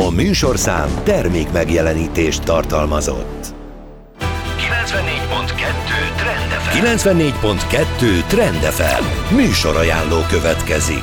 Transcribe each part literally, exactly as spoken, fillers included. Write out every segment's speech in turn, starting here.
A műsorszám termék megjelenítést tartalmazott. kilencvennégy pont kettő Trend ef em kilencvennégy pont kettő Trend ef em műsorajánló következik.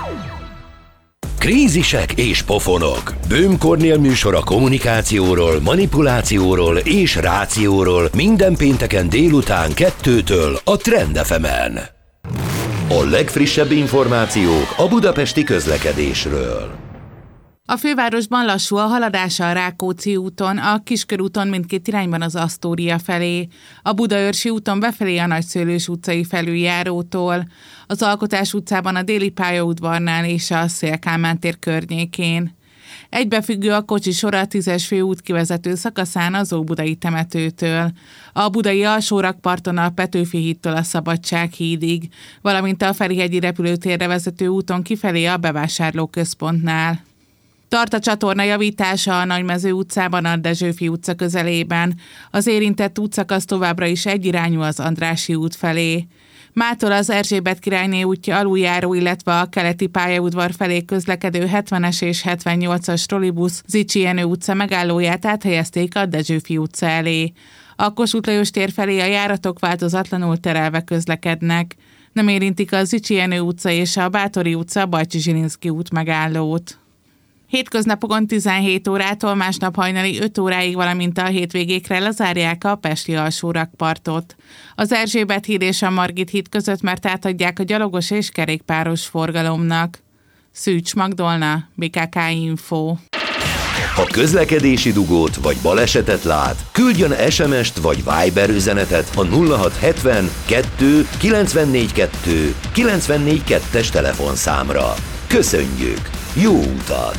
Krízisek és pofonok. Böhm Kornél műsor a kommunikációról, manipulációról és rációról minden pénteken délután kettőtől a Trend ef emen. A legfrissebb információk a budapesti közlekedésről. A fővárosban lassú a haladása a Rákóczi úton, a Kiskörúton mindkét irányban az Asztória felé, a Budaörsi úton befelé a Nagyszőlős utcai felüljárótól, az Alkotás utcában a Déli pályaudvarnál és a Széll-Kálmán tér környékén. Egybefüggő a kocsisor a tízes főút kivezető szakaszán az Óbudai temetőtől, a budai alsórakparton a Petőfi hídtól a Szabadság hídig, valamint a Ferihegyi repülőtérre vezető úton kifelé a bevásárlóközpontnál. Tart a csatorna javítása a Nagymező utcában a Dezsőfi utca közelében. Az érintett útszakasz továbbra is egyirányú az Andrássy út felé. Mától az Erzsébet királyné útja aluljáró, illetve a keleti pályaudvar felé közlekedő hetvenes és hetvennyolcas trollibusz Zichy Jenő utca megállóját áthelyezték a Dezsőfi utca elé. A Kossuth Lajos tér felé a járatok változatlanul terelve közlekednek. Nem érintik a Zichy Jenő utca és a Báthori utca Bajcsi Zsilinszky út megállót. Hétköznapokon tizenhét órától másnap hajnali öt óráig, valamint a hétvégékre lezárják a pesti alsórakpartot. Az Erzsébet híd és a Margit híd között mert átadják a gyalogos és kerékpáros forgalomnak. Szűcs Magdolna, bé ká ká Info. Ha közlekedési dugót vagy balesetet lát, küldjön es em est vagy Viber üzenetet a nulla hat hetven kettő kilencvennégy kettő kilencvennégy kettes telefonszámra. Köszönjük! Jó utat!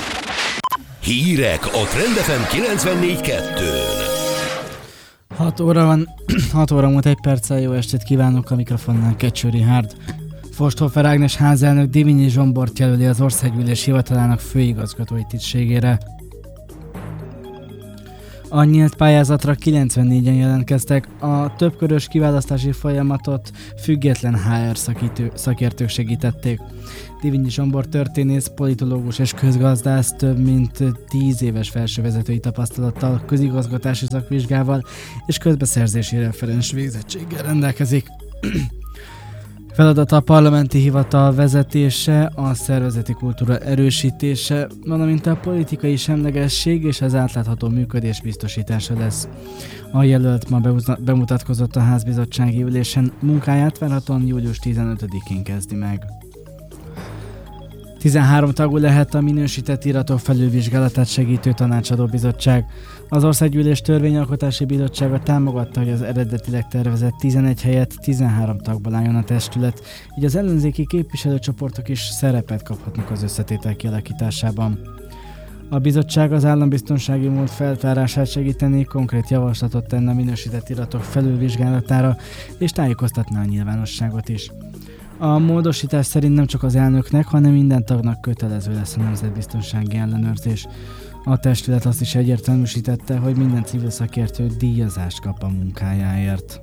Hírek a Trend ef em kilencvennégy kettőn. hat óra van, hat óra múlt egy perccel, jó estét kívánok, a mikrofonnál Kecsőri Hárd. Fosthofer Ágnes házelnök Divinyi Zsombort jelöli az Országgyűlés hivatalának főigazgatói tisztségére. A nyílt pályázatra kilencvennégyen jelentkeztek, a többkörös kiválasztási folyamatot független há er szakítő, szakértők segítették. Divinyi Zsombor történész, politológus és közgazdász több mint tíz éves felsővezetői tapasztalattal, közigazgatási szakvizsgával és közbeszerzési referens végzettséggel rendelkezik. Feladata a parlamenti hivatal vezetése, a szervezeti kultúra erősítése, valamint a politikai semlegesség és az átlátható működés biztosítása lesz. A jelölt ma bemutatkozott a házbizottsági ülésen, munkáját várhatóan július tizenötödikén kezdi meg. tizenhárom tagú lehet a minősített iratok felülvizsgálatát segítő tanácsadó bizottság. Az Országgyűlés Törvényalkotási Bizottsága támogatta, hogy az eredetileg tervezett tizenegy helyett tizenhárom tagból álljon a testület, így az ellenzéki képviselőcsoportok is szerepet kaphatnak az összetétel kialakításában. A bizottság az állambiztonsági múlt feltárását segíteni, konkrét javaslatot tenne a minősített iratok felülvizsgálatára, és tájékoztatná a nyilvánosságot is. A módosítás szerint nem csak az elnöknek, hanem minden tagnak kötelező lesz a nemzetbiztonsági ellenőrzés. A testület azt is egyértelműsítette, hogy minden civil szakértő díjazást kap a munkájáért.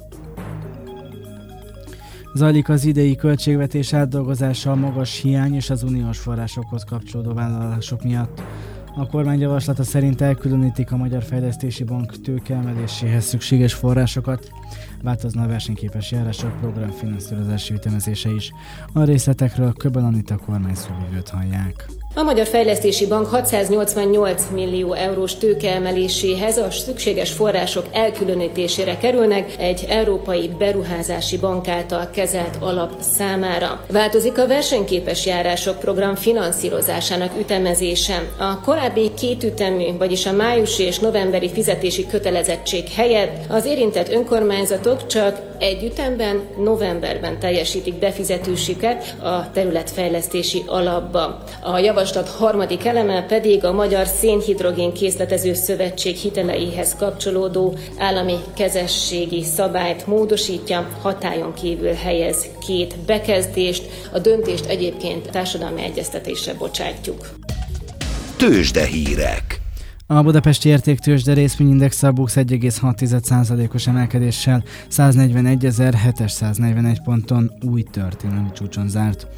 Zajlik az idei költségvetés átdolgozása a magas hiány és az uniós forrásokhoz kapcsolódó vállalások miatt. A kormány javaslata szerint elkülönítik a Magyar Fejlesztési Bank tőkeemeléséhez szükséges forrásokat, változna a versenyképes járások programfinanszírozási ütemezése is. A részletekről Köbel Anita kormányszóvivőt hallják. A Magyar Fejlesztési Bank hatszáznyolcvannyolc millió eurós tőkeemeléséhez a szükséges források elkülönítésére kerülnek egy európai beruházási bank által kezelt alap számára. Változik a versenyképes járások program finanszírozásának ütemezése. A korábbi kétütemű, vagyis a májusi és novemberi fizetési kötelezettség helyett az érintett önkormányzatok csak egy ütemben, novemberben teljesítik befizetésüket a területfejlesztési alapba. A javaslat harmadik eleme pedig a Magyar Szénhidrogén Készletező Szövetség hiteleihez kapcsolódó állami kezességi szabályt módosítja, hatályon kívül helyez két bekezdést. A döntést egyébként társadalmi egyeztetésre bocsátjuk. Tőzsdehírek. A budapesti értéktőzsde részvényindex a BUX egy egész hat százalékos emelkedéssel száznegyvenegyezer-hétszáznegyvenegy ponton új történelmi csúcson zárt.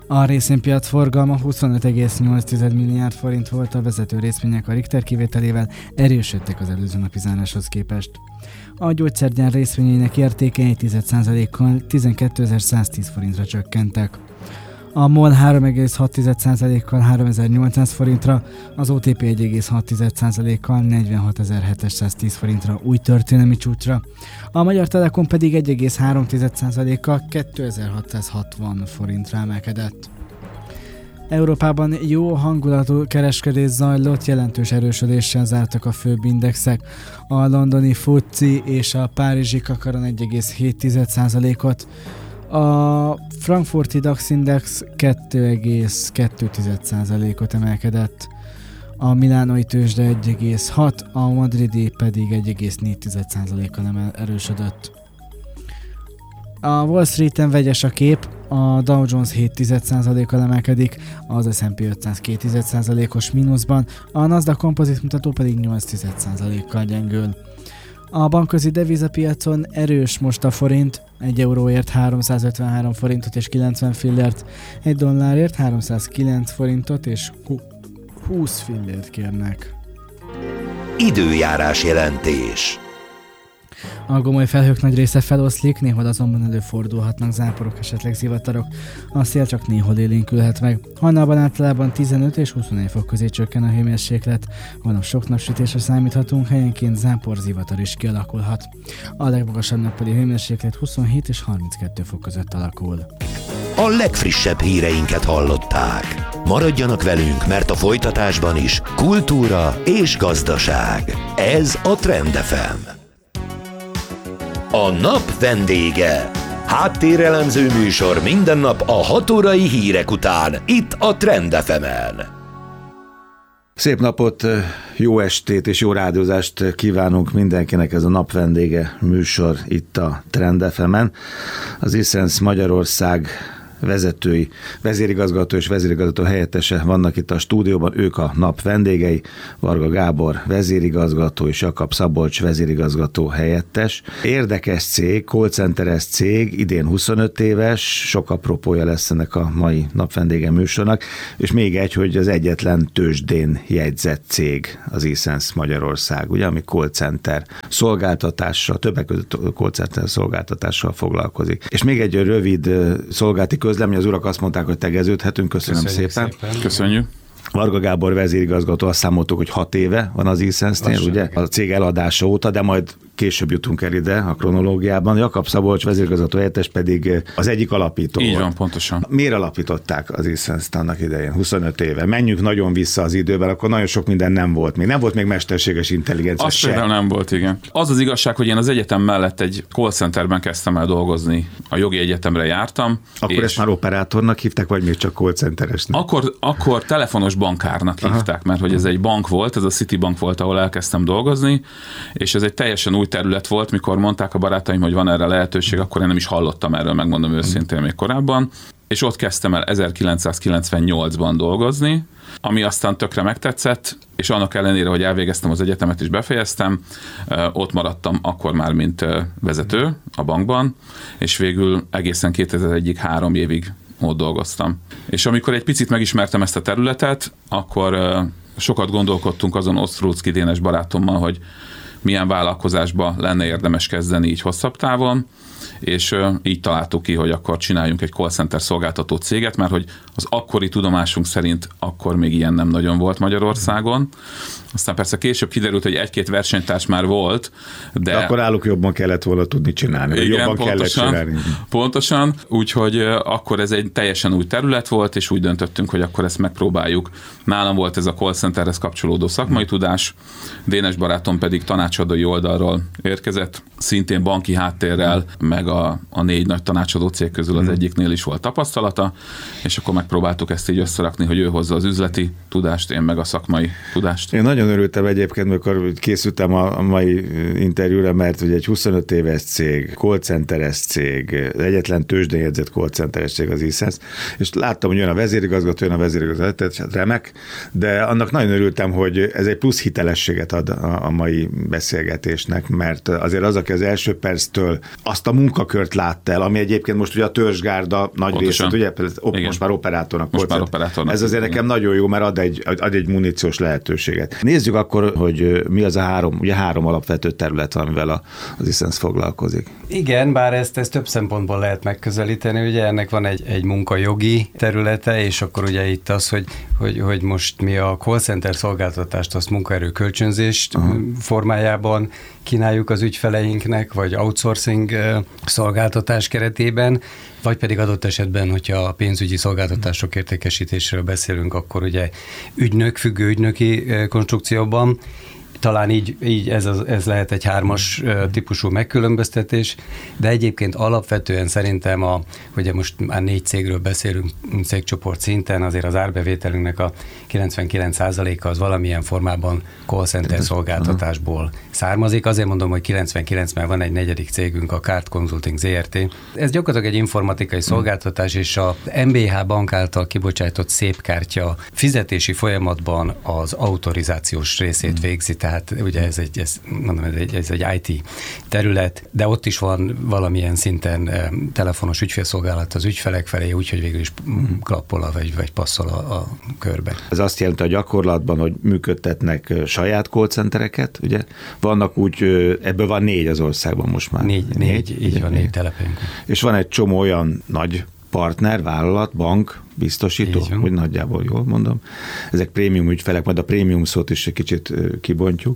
A részvénypiac forgalma huszonöt egész nyolc milliárd forint volt, a vezető részvények a Richter kivételével erősödtek az előző napi záráshoz képest. A gyógyszergyár részvényeinek értéke egy tized százalékkal tizenkétezer-száztíz forintra csökkentek. A MOL három egész hat százalékkal háromezer-nyolcszáz forintra, az o té pé egy egész hat százalékkal negyvenhatezer-hétszáztíz forintra új történelmi csúcsra, a Magyar Telekom pedig egy egész három százalékkal kétezer-hatszázhatvan forintra emelkedett. Európában jó hangulatú kereskedés zajlott, jelentős erősödéssel zártak a főbb indexek. A londoni FTSE és a párizsi Kakaron egy egész hét százalékot, a frankfurti DAX Index két egész kettő százalékot emelkedett, a milánói tőzsde egy egész hat, a madridi pedig egy egész négy százalékkal emel erősödött. A Wall Streeten vegyes a kép, a Dow Jones hét százalékkal emelkedik, az es and pé ötszáz két százalékos mínuszban, a Nasdaq Composite mutató pedig nyolc százalékkal gyengül. A bankközi devizapiacon erős most a forint, egy euróért háromszázötvenhárom forintot és kilencven fillért, egy dollárért háromszázkilenc forintot és húsz fillért kérnek. Időjárás jelentés. A gomoly felhők nagy része feloszlik, néhol azonban előfordulhatnak záporok, esetleg zivatarok. A szél csak néhol élénkülhet meg. Hajnalban általában tizenöt és huszonegy fok közé csökken a hőmérséklet. Holnap sok napsütésre számíthatunk, helyenként zápor, zivatar is kialakulhat. A legmagasabb nappali hőmérséklet huszonhét és harminckettő fok között alakul. A legfrissebb híreinket hallották. Maradjanak velünk, mert a folytatásban is kultúra és gazdaság. Ez a Trend ef em. A nap vendége. Háttérelemző műsor minden nap a hat órai hírek után, itt a Trend ef emen. Szép napot, jó estét és jó rádiózást kívánunk mindenkinek, ez a nap vendége műsor itt a Trend ef emen. Az iSense Magyarország vezetői, vezérigazgató és vezérigazgató helyettese vannak itt a stúdióban, ők a nap vendégei, Varga Gábor vezérigazgató és Jakab Szabolcs vezérigazgató helyettes. Érdekes cég, call centeres cég, idén huszonöt éves, sok apropója lesz ennek a mai nap vendége műsornak, és még egy, hogy az egyetlen tőzsdén jegyzett cég az iSense Magyarország, ugye, ami call center szolgáltatással, többek között call center szolgáltatással foglalkozik. És még egy rövid szolgálati közlemény, az urak azt mondták, hogy tegeződhetünk, köszönöm szépen. szépen. Köszönjük. Varga Gábor vezérigazgató, azt számoltuk, hogy hat éve van az iSense-nél, ugye, a cég eladása óta, de majd később jutunk el ide a kronológiában. Jakab Szabolcs vezérigazgató helyettes pedig az egyik alapító. Így volt. van, pontosan. Miért alapították az iSense-t annak idején, huszonöt éve? Menjünk nagyon vissza az időben, akkor nagyon sok minden nem volt még. Nem volt még mesterséges intelligencia Az se. például nem volt, igen. Az az igazság, hogy én az egyetem mellett egy call centerben kezdtem el dolgozni. A jogi egyetemre jártam. Akkor ezt már operátornak hívták, vagy még csak call centeresnek? Akkor, akkor telefonos bankárnak hívták, Aha. mert hogy ez egy bank volt, ez a Citibank volt, ahol elkezdtem dolgozni, és ez egy teljesen új terület volt, mikor mondták a barátaim, hogy van erre lehetőség, akkor én nem is hallottam erről, megmondom őszintén még korábban, és ott kezdtem el ezerkilencszázkilencvennyolcban dolgozni, ami aztán tökre megtetszett, és annak ellenére, hogy elvégeztem az egyetemet és befejeztem, ott maradtam akkor már, mint vezető a bankban, és végül egészen kétezer-egyig három évig ott dolgoztam. És amikor egy picit megismertem ezt a területet, akkor sokat gondolkodtunk azon Osztróczki Dénes barátommal, hogy milyen vállalkozásba lenne érdemes kezdeni így hosszabb távon, és így találtuk ki, hogy akkor csináljunk egy call center szolgáltató céget, mert hogy az akkori tudomásunk szerint akkor még ilyen nem nagyon volt Magyarországon. Aztán persze később kiderült, hogy egy-két versenytárs már volt, de... de akkor álluk jobban kellett volna tudni csinálni, vagy igen, jobban pontosan, kellett csinálni. Pontosan, úgyhogy akkor ez egy teljesen új terület volt, és úgy döntöttünk, hogy akkor ezt megpróbáljuk. Nálam volt ez a call centerhez kapcsolódó szakmai tudás, Dénes barátom pedig tanácsadói oldalról érkezett, szintén banki háttérrel, meg a, a négy nagy tanácsadó cég közül az egyiknél is volt tapasztalata, és akkor megpróbáltuk ezt így összerakni, hogy ő hozza az üzleti tudást, én meg a szakmai tudást. Én nagyon örültem egyébként, amikor készültem a mai interjúra, mert ugye egy huszonöt éves cég, call centeres cég, egyetlen tőzsdén jegyzett call centeres cég az iSense, és láttam, hogy jön a vezérigazgató, jön a vezérigazgató, tehát remek, de annak nagyon örültem, hogy ez egy plusz hitelességet ad a, a mai beszélgetésnek, mert azért az, aki az első perctől azt a munkakört látta el, ami egyébként most ugye a törzsgárda nagy részét, ugye most már operátor operátornak. Most már operátornak. Ez azért nekem nagyon jó, mert ad egy, ad egy muníciós lehetőséget. Nézzük akkor, hogy mi az a három, ugye három alapvető terület, amivel a, az iSense foglalkozik. Igen, bár ezt, ezt több szempontból lehet megközelíteni, ugye ennek van egy, egy munkajogi területe, és akkor ugye itt az, hogy, hogy, hogy most mi a call center szolgáltatást, azt munkaerő kölcsönzést uh-huh. formájában kínáljuk az ügyfeleinknek, vagy outsourcing szolgáltatás keretében, vagy pedig adott esetben, hogyha a pénzügyi szolgáltatások értékesítésről beszélünk, akkor ugye ügynök, függő ügynöki konstrukcióban, talán így, így ez, az, ez lehet egy hármas típusú megkülönböztetés, de egyébként alapvetően szerintem, a, ugye most már négy cégről beszélünk cégcsoport szinten, azért az árbevételünknek a kilencvenkilenc százaléka az valamilyen formában call center szolgáltatásból származik. Azért mondom, hogy kilencvenkilenc, mert van egy negyedik cégünk, a Card Consulting zé er té. Ez gyakorlatilag egy informatikai szolgáltatás, és a em bé há bank által kibocsátott szépkártya fizetési folyamatban az autorizációs részét végzi, tehát ugye ez egy, ez, mondom, ez egy, ez egy i té terület, de ott is van valamilyen szinten telefonos ügyfélszolgálat az ügyfelek felé, úgyhogy végül is klappol vagy, vagy passzol a, a körbe. Ez azt jelenti a gyakorlatban, hogy működtetnek saját call centereket, ugye? Vannak úgy, ebből van négy az országban most már. Négy, négy, négy így van, négy telepünk. És van egy csomó olyan nagy partner, vállalat, bank, biztosító, hogy nagyjából jól mondom. Ezek prémium ügyfelek, majd a prémium szót is egy kicsit kibontjuk,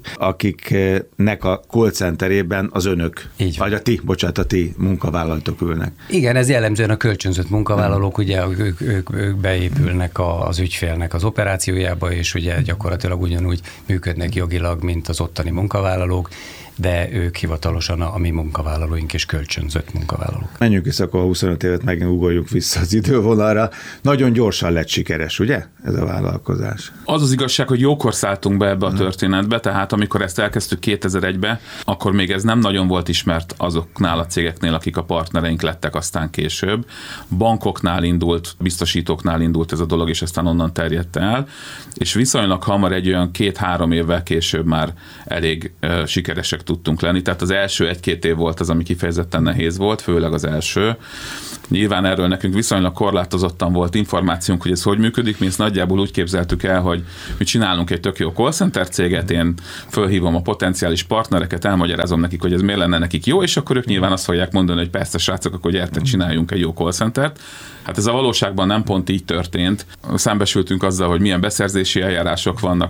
akiknek a call centerében az önök, vagy a ti, bocsánat, a ti munkavállalók ülnek. Igen, ez jellemzően a kölcsönzött munkavállalók, hmm. ugye ők, ők, ők beépülnek az ügyfélnek az operációjába, és ugye gyakorlatilag ugyanúgy működnek jogilag, mint az ottani munkavállalók, de ők hivatalosan a, a mi munkavállalóink és kölcsönzött munkavállalók. Menjünk vissza, akkor a huszonöt évet megint ugorjuk vissza az idővonalra. Nagyon gyorsan lett sikeres, ugye, ez a vállalkozás? Az az igazság, hogy jókor szálltunk be ebbe a történetbe, tehát amikor ezt elkezdtük kétezer-egyben, akkor még ez nem nagyon volt ismert azoknál a cégeknél, akik a partnereink lettek aztán később. Bankoknál indult, biztosítóknál indult ez a dolog, és aztán onnan terjedt el, és viszonylag hamar egy olyan két-három évvel később már elég uh, sikeresek tudtunk lenni. Tehát az első egy-két év volt az, ami kifejezetten nehéz volt, főleg az első. Nyilván erről nekünk viszonylag korlátozottan volt információnk, hogy ez hogy működik. Mi ezt nagyjából úgy képzeltük el, hogy mi csinálunk egy tök jó call center céget, én fölhívom a potenciális partnereket, elmagyarázom nekik, hogy ez miért lenne nekik jó, és akkor ők nyilván azt fogják mondani, hogy persze srácok, akkor gyertek, csináljunk egy jó call centert. Hát ez a valóságban nem pont így történt. Szembesültünk azzal, hogy milyen beszerzési eljárások vannak,